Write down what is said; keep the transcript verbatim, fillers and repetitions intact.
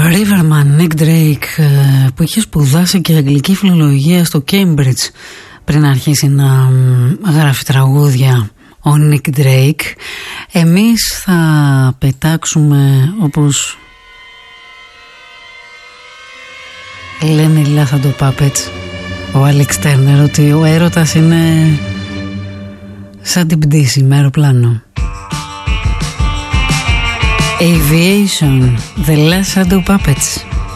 Riverman, Nick Drake, που είχε σπουδάσει και αγγλική φιλολογία στο Cambridge πριν αρχίσει να γράφει τραγούδια, ο Nick Drake. Εμείς θα πετάξουμε, όπως λένε οι Λάθαντο Puppets, ο Alex Turner, ότι ο έρωτας είναι σαν την πτήση με αεροπλάνο. Aviation, The Last Shadow Puppets.